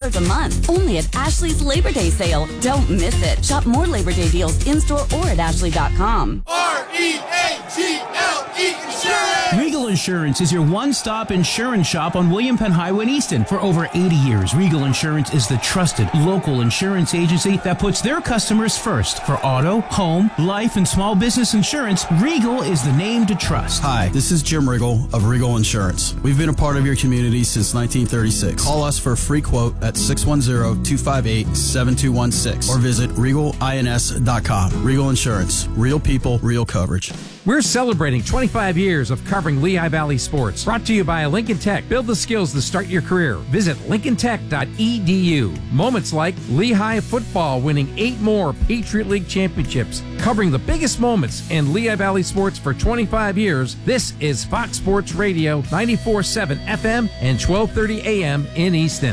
$10 a month. Only at Ashley's Labor Day sale. Don't miss it. Shop more Labor Day deals in-store or at ashley.com. R-E-A-G-L-E Insurance! Regal Insurance is your one-stop insurance shop on William Penn Highway in Easton. For over 80 years, Regal Insurance is the trusted local insurance agency that puts their customers first. For auto, home, life, and small business insurance, Regal is the name to trust. Hi, this is Jim Riggle of Regal Insurance. We've been a part of your community since 1936. Call us for a free quote at 610-258-7216 or visit regalins.com. Regal Insurance. Real people, real coverage. We're celebrating 25 years of covering Lehigh Valley sports. Brought to you by Lincoln Tech. Build the skills to start your career. Visit lincolntech.edu. Moments like Lehigh football winning 8 more Patriot League championships. Covering the biggest moments in Lehigh Valley sports for 25 years. This is Fox Sports Radio, 94.7 FM and 1230 AM in Easton.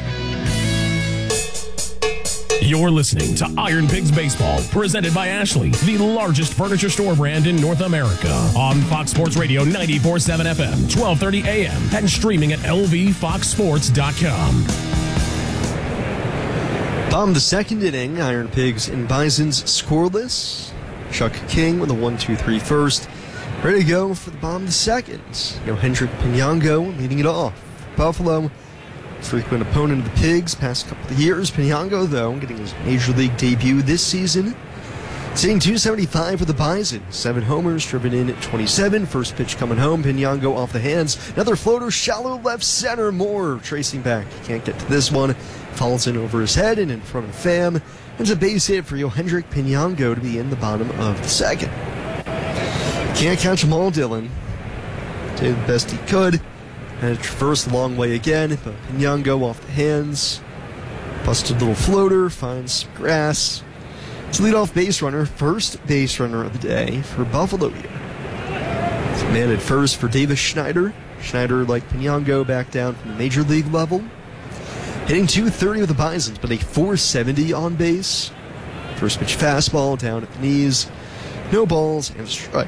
You're listening to Iron Pigs Baseball, presented by Ashley, the largest furniture store brand in North America. On Fox Sports Radio 94.7 FM, 1230 AM, and streaming at lvfoxsports.com. Bottom of the second inning, Iron Pigs and Bisons scoreless. Chuck King with a 1-2-3 first. Ready to go for the bottom of the second. Hendrik Pinango leading it off. Buffalo, frequent opponent of the Pigs past couple of years. Pinango, though, getting his Major League debut this season. Hitting .275 for the Bison. 7 homers, driven in at 27. First pitch coming home. Pinango off the hands. Another floater, shallow left center. Moore tracing back. Can't get to this one. Falls in over his head and in front of Pham. It's a base hit for Hendrik Pinango to be in the bottom of the second. Can't catch them all, Dylan. Did the best he could. And traversed the long way again, but Pinango off the hands. Busted little floater, finds some grass. It's leadoff base runner, first base runner of the day for Buffalo here. It's a man at first for Davis Schneider. Schneider, like Pinango, back down from the Major League level. Hitting .230 with the Bisons, but a .470 on base. First pitch fastball down at the knees. No balls and a strike.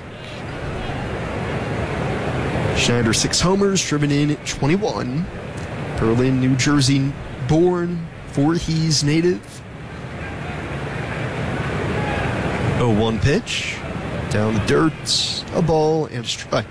Schneider 6 homers, driven in 21. Berlin, New Jersey born, Voorhees native. 0-1 pitch. Down the dirt, a ball and a strike.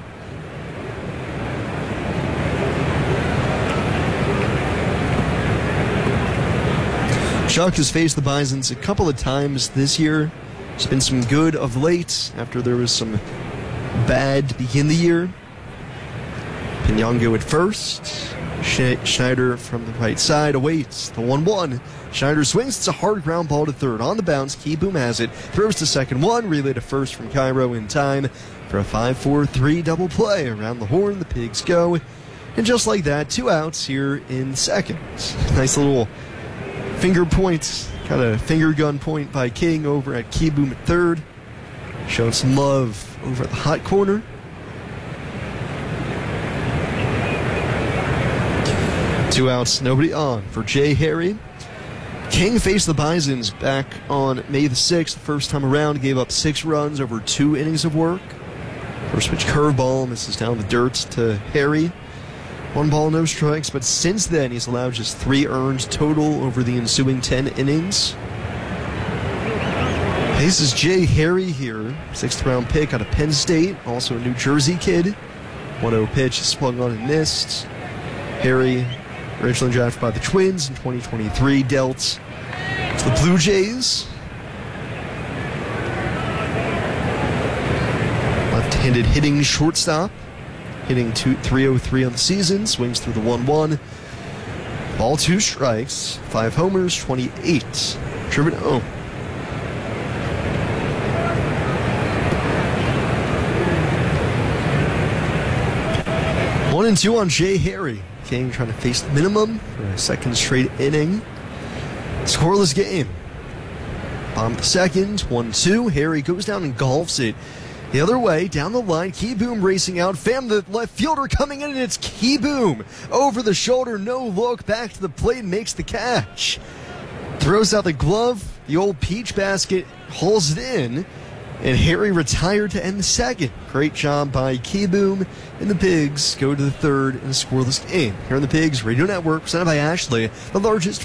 Chuck has faced the Bisons a couple of times this year. There's been some good of late after there was some bad to begin the year. Pinango at first. Schneider from the right side awaits the 1-1. Schneider swings. It's a hard ground ball to third. On the bounce, Kieboom has it. Throws to second one. Relay to first from Cairo in time for a 5-4-3 double play. Around the horn, the Pigs go. And just like that, 2 outs here in second. Nice little finger point, kind of finger gun point by King over at Kieboom at third. Showing some love over at the hot corner. 2 outs, nobody on for Jay Harry. King faced the Bisons back on May the 6th. The first time around, gave up 6 runs over 2 innings of work. First pitch curveball, misses down the dirt to Harry. 1 ball, no strikes, but since then he's allowed just 3 earned total over the ensuing 10 innings. This is Jay Harry here, 6th round pick out of Penn State, also a New Jersey kid. 1-0 pitch, swung on and missed. Harry, originally drafted by the Twins in 2023, dealt to the Blue Jays. Left-handed hitting shortstop, hitting .303 on the season, swings through the 1-1. Ball 2 strikes, 5 homers, 28. Driven home. 1-2 on Jay Harry. King trying to face the minimum for a second straight inning. Scoreless game. Bottom of the second, 1-2. Harry goes down and golfs it. The other way, down the line, Kieboom racing out. Pham, the left fielder, coming in, and it's Kieboom. Over the shoulder, no look, back to the plate, makes the catch. Throws out the glove, the old peach basket, hauls it in, and Harry retired to end the second. Great job by Kieboom, and the Pigs go to the third in a scoreless game. Here on the Pigs Radio Network, presented by Ashley, the largest